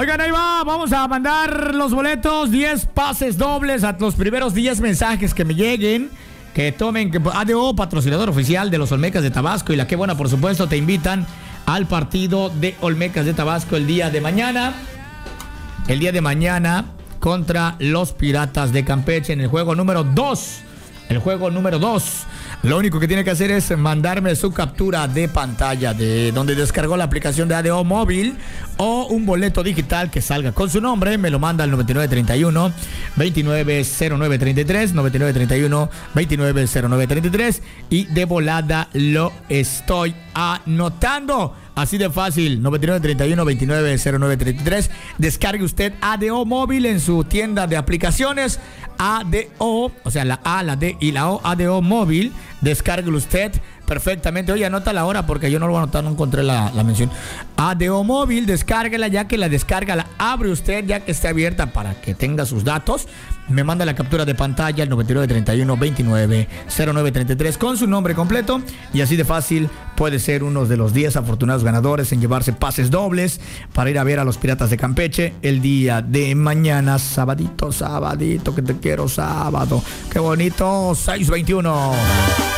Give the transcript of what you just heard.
Oigan, ahí va, vamos a mandar los boletos, 10 pases dobles a los primeros 10 mensajes que me lleguen. Que tomen, que ADO, patrocinador oficial de los Olmecas de Tabasco, y la Qué Buena, por supuesto, te invitan al partido de Olmecas de Tabasco el día de mañana. El día de mañana contra los Piratas de Campeche en el juego número 2. El juego número 2. Lo único que tiene que hacer es mandarme su captura de pantalla de donde descargó la aplicación de ADO móvil o un boleto digital que salga con su nombre. Me lo manda al 9931-290933, 9931-290933, y de volada lo estoy anotando. Así de fácil, 9931-290933. Descargue usted ADO móvil en su tienda de aplicaciones. ADO, o sea, la A, la D y la O, ADO móvil. Descárguelo usted perfectamente. Oye, anota la hora porque yo no lo voy a anotar, no encontré la mención. ADO móvil, descárguela. Ya que la descarga, la abre usted ya que esté abierta para que tenga sus datos. Me manda la captura de pantalla al 9931-290933 con su nombre completo, y así de fácil puede ser uno de los 10 afortunados ganadores en llevarse pases dobles para ir a ver a los Piratas de Campeche el día de mañana. Sabadito, que te quiero sábado. Qué bonito, 6:21.